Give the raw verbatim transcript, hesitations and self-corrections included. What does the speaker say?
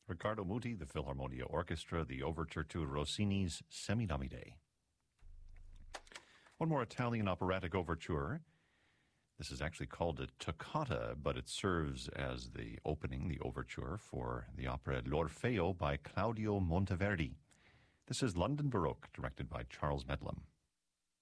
Riccardo Muti, the Philharmonia Orchestra, the overture to Rossini's Semidamide. One more Italian operatic overture. This is actually called a toccata, but it serves as the opening, the overture, for the opera L'Orfeo by Claudio Monteverdi. This is London Baroque, directed by Charles Medlam.